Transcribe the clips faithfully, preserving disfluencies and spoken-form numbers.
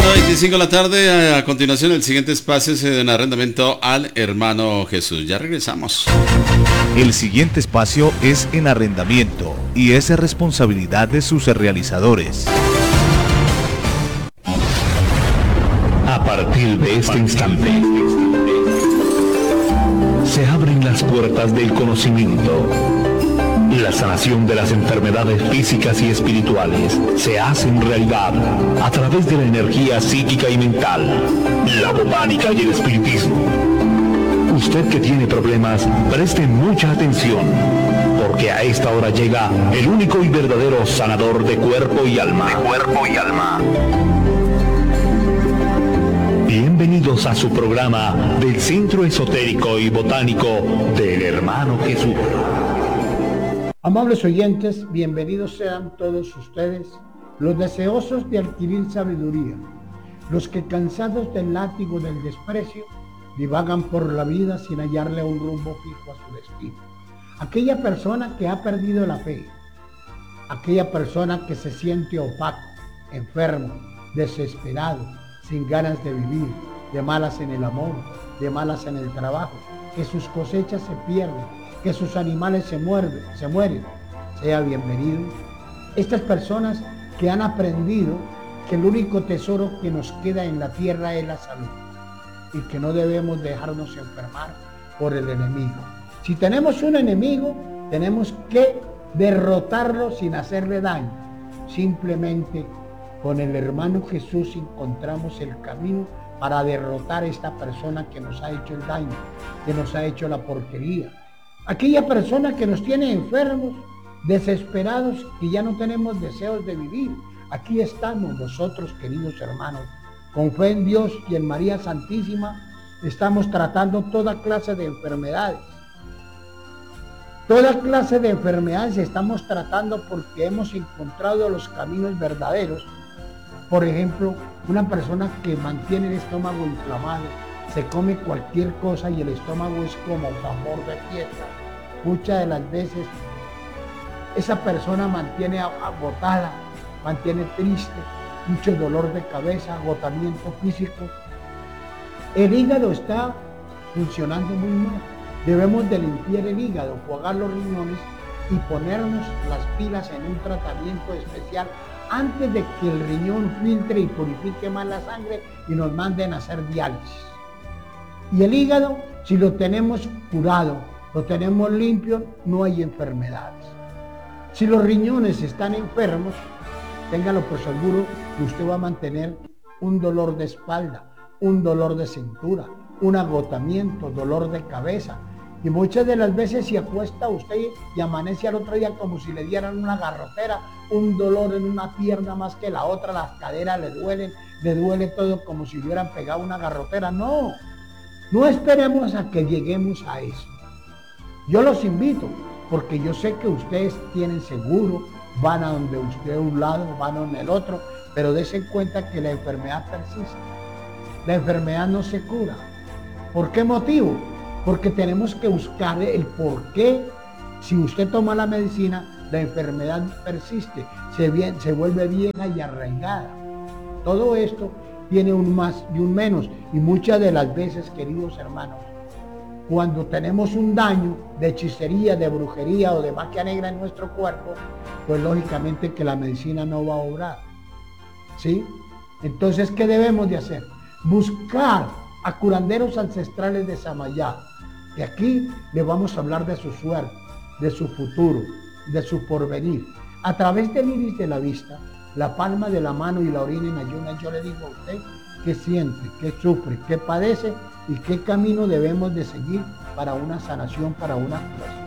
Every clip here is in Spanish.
veinticinco de la tarde, a continuación el siguiente espacio es en arrendamiento al hermano Jesús. Ya regresamos. El siguiente espacio es en arrendamiento y es responsabilidad de sus realizadores. A partir de este instante, se abren las puertas del conocimiento. La sanación de las enfermedades físicas y espirituales se hacen realidad a través de la energía psíquica y mental, la botánica y el espiritismo. Usted que tiene problemas, preste mucha atención, porque a esta hora llega el único y verdadero sanador de cuerpo y alma. De cuerpo y alma. Bienvenidos a su programa del Centro Esotérico y Botánico del Hermano Jesús. Amables oyentes, bienvenidos sean todos ustedes, los deseosos de adquirir sabiduría, los que cansados del látigo del desprecio, divagan por la vida sin hallarle un rumbo fijo a su destino. Aquella persona que ha perdido la fe, aquella persona que se siente opaco, enfermo, desesperado, sin ganas de vivir, de malas en el amor, de malas en el trabajo, que sus cosechas se pierden, que sus animales se muerden, se mueren, sea bienvenido. Estas personas que han aprendido que el único tesoro que nos queda en la tierra es la salud y que no debemos dejarnos enfermar por el enemigo. Si tenemos un enemigo, tenemos que derrotarlo sin hacerle daño. Simplemente con el hermano Jesús encontramos el camino para derrotar a esta persona que nos ha hecho el daño, que nos ha hecho la porquería. Aquella persona que nos tiene enfermos, desesperados, y ya no tenemos deseos de vivir. Aquí estamos nosotros, queridos hermanos, con fe en Dios y en María Santísima, estamos tratando toda clase de enfermedades. Toda clase de enfermedades estamos tratando porque hemos encontrado los caminos verdaderos. Por ejemplo, una persona que mantiene el estómago inflamado, se come cualquier cosa y el estómago es como tambor de fiesta. Muchas de las veces esa persona mantiene agotada, mantiene triste, mucho dolor de cabeza, agotamiento físico. El hígado está funcionando muy mal. Debemos de limpiar el hígado, jugar los riñones y ponernos las pilas en un tratamiento especial antes de que el riñón filtre y purifique más la sangre y nos manden a hacer diálisis. Y el hígado, si lo tenemos curado, lo tenemos limpio, no hay enfermedades. Si los riñones están enfermos, téngalo por seguro que usted va a mantener un dolor de espalda, un dolor de cintura, un agotamiento, dolor de cabeza. Y muchas de las veces se acuesta usted y amanece al otro día como si le dieran una garrotera, un dolor en una pierna más que la otra, las caderas le duelen, le duele todo como si le hubieran pegado una garrotera. No. No esperemos a que lleguemos a eso. Yo los invito, porque yo sé que ustedes tienen seguro, van a donde usted un lado, van a donde el otro, pero dense cuenta que la enfermedad persiste. La enfermedad no se cura. ¿Por qué motivo? Porque tenemos que buscar el por qué. Si usted toma la medicina, la enfermedad persiste, se, bien, se vuelve vieja y arraigada. Todo esto tiene un más y un menos, y muchas de las veces, queridos hermanos, cuando tenemos un daño de hechicería, de brujería o de magia negra en nuestro cuerpo, pues lógicamente que la medicina no va a obrar, ¿sí? Entonces, ¿qué debemos de hacer? Buscar a curanderos ancestrales de Samayá, que aquí le vamos a hablar de su suerte, de su futuro, de su porvenir. A través del iris de la vista, la palma de la mano y la orina en ayunas, yo le digo a usted qué siente, qué sufre, qué padece y qué camino debemos de seguir para una sanación, para una curación.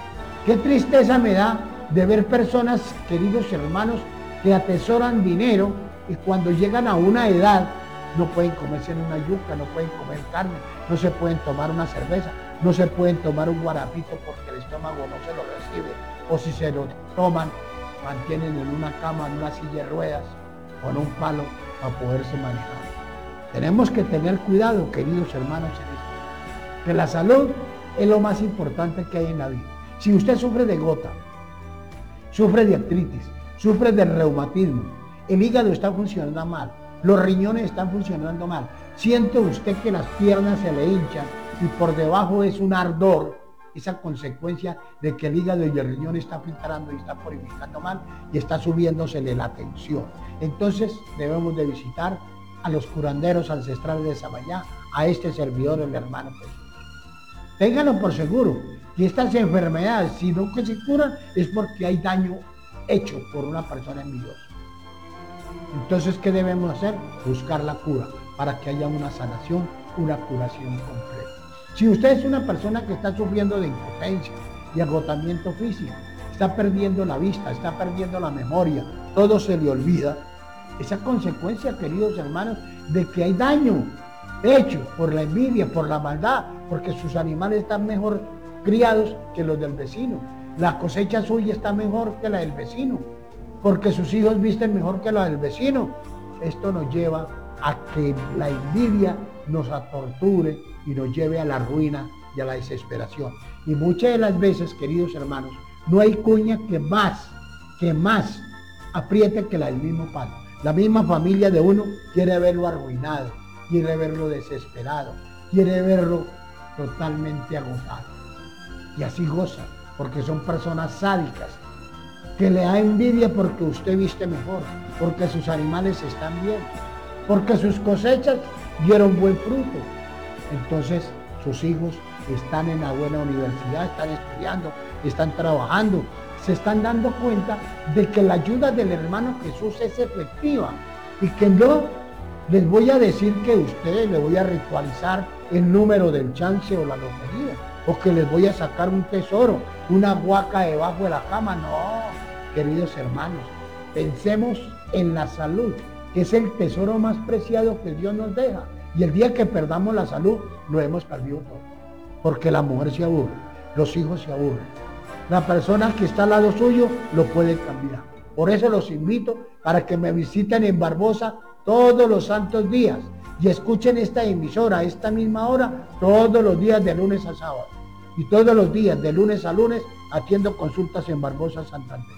Qué tristeza me da de ver personas, queridos hermanos, que atesoran dinero y cuando llegan a una edad no pueden comerse en una yuca, no pueden comer carne, no se pueden tomar una cerveza, no se pueden tomar un guarapito porque el estómago no se lo recibe, o si se lo toman, mantienen en una cama, en una silla de ruedas, con un palo para poderse manejar. Tenemos que tener cuidado, queridos hermanos, en esto, que la salud es lo más importante que hay en la vida. Si usted sufre de gota, sufre de artritis, sufre de reumatismo, el hígado está funcionando mal, Los riñones están funcionando mal. Siente usted que las piernas se le hinchan y por debajo es un ardor, esa consecuencia de que el hígado y el riñón está filtrando y está purificando mal y está subiéndosele la tensión. Entonces debemos de visitar a los curanderos ancestrales de Samayá, a este servidor, el hermano Jesús. Ténganlo por seguro que estas enfermedades, si no que se curan, es porque hay daño hecho por una persona envidiosa. Entonces, ¿qué debemos hacer? Buscar la cura para que haya una sanación, una curación completa. Si usted es una persona que está sufriendo de impotencia, de agotamiento físico, está perdiendo la vista, está perdiendo la memoria, todo se le olvida, esa consecuencia, queridos hermanos, de que hay daño hecho por la envidia, por la maldad, porque sus animales están mejor criados que los del vecino. La cosecha suya está mejor que la del vecino, porque sus hijos visten mejor que la del vecino. Esto nos lleva a que la envidia nos atorture y nos lleve a la ruina y a la desesperación. Y muchas de las veces, queridos hermanos, no hay cuña que más, que más apriete que la del mismo palo. La misma familia de uno quiere verlo arruinado, quiere verlo desesperado, quiere verlo totalmente agotado. Y así goza, porque son personas sádicas, que le da envidia porque usted viste mejor, porque sus animales están bien, porque sus cosechas dieron buen fruto. Entonces sus hijos están en la buena universidad, están estudiando, están trabajando, se están dando cuenta de que la ayuda del hermano Jesús es efectiva y que no les voy a decir que a ustedes les voy a ritualizar el número del chance o la lotería, o que les voy a sacar un tesoro, una huaca debajo de la cama. No, queridos hermanos, pensemos en la salud, que es el tesoro más preciado que Dios nos deja. Y el día que perdamos la salud, lo hemos perdido todo. Porque la mujer se aburre, los hijos se aburren. La persona que está al lado suyo lo puede cambiar. Por eso los invito para que me visiten en Barbosa todos los santos días y escuchen esta emisora a esta misma hora todos los días de lunes a sábado. Y todos los días de lunes a lunes atiendo consultas en Barbosa, Santander.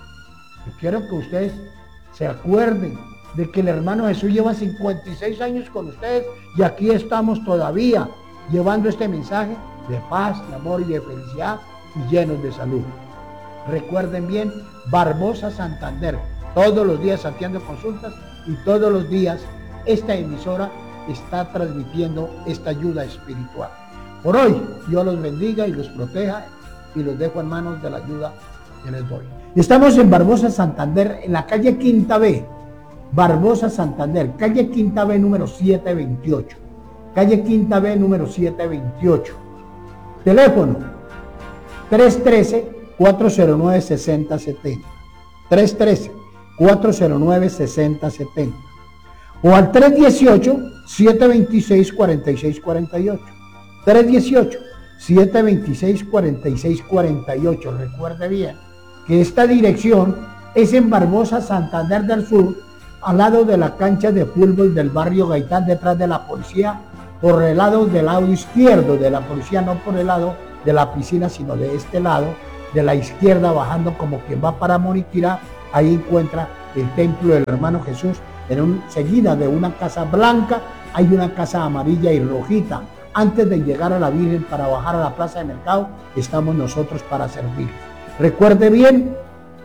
Yo quiero que ustedes se acuerden de que el hermano Jesús lleva cincuenta y seis años con ustedes y aquí estamos todavía llevando este mensaje de paz, de amor y de felicidad y llenos de salud. Recuerden bien, Barbosa, Santander, todos los días atiendo consultas y todos los días esta emisora está transmitiendo esta ayuda espiritual. Por hoy, Dios los bendiga y los proteja y los dejo en manos de la ayuda que les doy. Estamos en Barbosa, Santander, en la calle Quinta B. Barbosa, Santander, calle Quinta B número setecientos veintiocho. Calle Quinta B número setecientos veintiocho. Teléfono tres uno tres, cuatro cero nueve, seis cero siete cero. tres uno tres, cuatro cero nueve, seis cero siete cero. O al tres uno ocho, siete dos seis, cuatro seis cuatro ocho. tres uno ocho, siete dos seis, cuatro seis cuatro ocho. Recuerde bien que esta dirección es en Barbosa, Santander del Sur, al lado de la cancha de fútbol del barrio Gaitán, detrás de la policía, por el lado del lado izquierdo de la policía, no por el lado de la piscina, sino de este lado, de la izquierda, bajando como quien va para Moniquirá. Ahí encuentra el templo del hermano Jesús. En un, seguida de una casa blanca, hay una casa amarilla y rojita. Antes de llegar a la Virgen para bajar a la plaza de mercado, estamos nosotros para servir. Recuerde bien,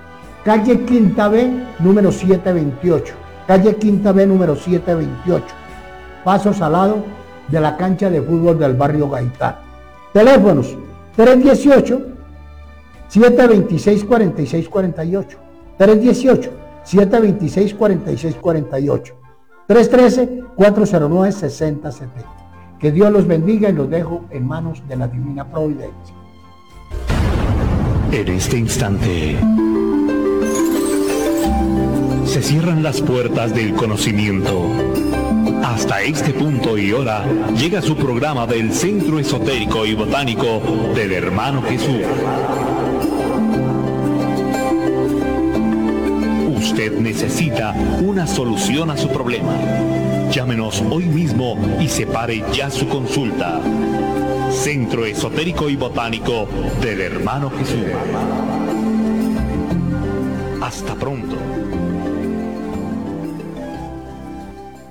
calle Quinta B, número setecientos veintiocho. Calle Quinta B, número setecientos veintiocho. Pasos al lado de la cancha de fútbol del barrio Gaitán. Teléfonos tres uno ocho, siete dos seis, cuatro seis cuatro ocho. tres uno ocho, siete dos seis, cuatro seis cuatro ocho. tres uno tres, cuatro cero nueve, seis cero siete cero. Que Dios los bendiga y los dejo en manos de la divina providencia. En este instante se cierran las puertas del conocimiento. Hasta este punto y hora llega su programa del Centro Esotérico y Botánico del Hermano Jesús. Usted necesita una solución a su problema. Llámenos hoy mismo y separe ya su consulta. Centro Esotérico y Botánico del Hermano Jesús. Hasta pronto.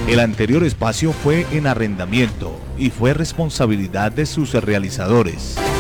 El anterior espacio fue en arrendamiento y fue responsabilidad de sus realizadores.